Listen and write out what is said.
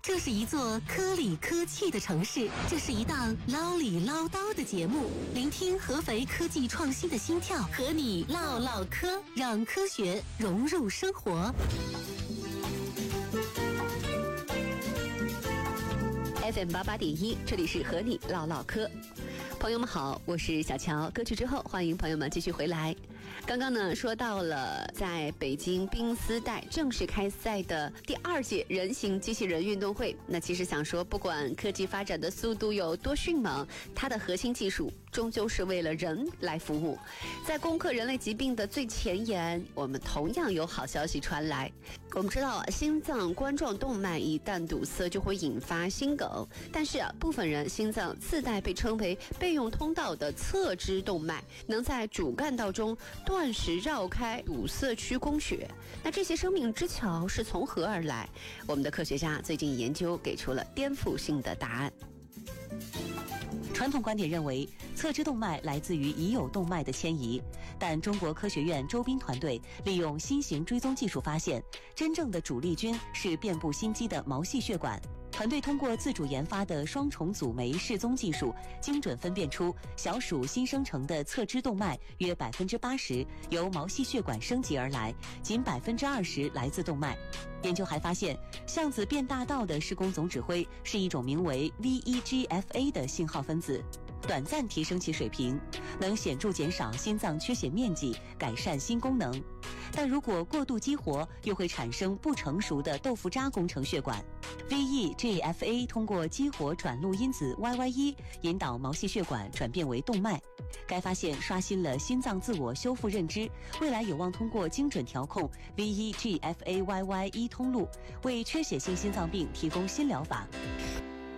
这是一座科里科气的城市，这是一档唠里唠叨的节目，聆听合肥科技创新的心跳，和你唠唠嗑，让科学融入生活。FM88.1，这里是和你唠唠嗑。朋友们好，我是小乔。歌曲之后，欢迎朋友们继续回来。刚刚呢说到了在北京冰丝带正式开赛的第2届人形机器人运动会，那其实想说，不管科技发展的速度有多迅猛，它的核心技术终究是为了人来服务。在攻克人类疾病的最前沿，我们同样有好消息传来。我们知道心脏冠状动脉一旦堵塞就会引发心梗，但是部分人心脏自带被称为备用通道的侧支动脉，能在主干道中断时绕开堵塞区供血。那这些生命之桥是从何而来？我们的科学家最近研究给出了颠覆性的答案。 传统观点认为，侧支动脉来自于已有动脉的迁移，但中国科学院周斌团队利用新型追踪技术发现，真正的主力军是遍布心肌的毛细血管。团队通过自主研发的双重阻酶示踪技术，精准分辨出小鼠新生成的侧支动脉约80%由毛细血管升级而来，仅20%来自动脉。研究还发现，巷子变大道的施工总指挥是一种名为 VEGF-A 的信号分子，短暂提升其水平，能显著减少心脏缺血面积，改善心功能。但如果过度激活，又会产生不成熟的豆腐渣工程血管。VEGF-A 通过激活转录因子 YY1 引导毛细血管转变为动脉。该发现刷新了心脏自我修复认知，未来有望通过精准调控 VEGF-A YY1 通路，为缺血性心脏病提供新疗法。